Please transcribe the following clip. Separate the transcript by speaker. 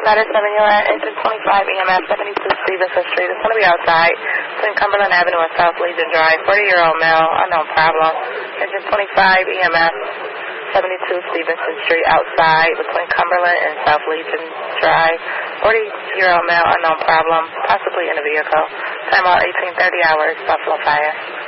Speaker 1: Letter 7, you're at engine 25 EMS 72 Stevenson Street. It's going to be outside between Cumberland Avenue and South Legion Drive. 40-year-old male, unknown problem. Engine 25 EMS 72 Stevenson Street outside between Cumberland and South Legion Drive. 40-year-old male, unknown problem, possibly in a vehicle. Time out 18:30 hours, Buffalo Fire.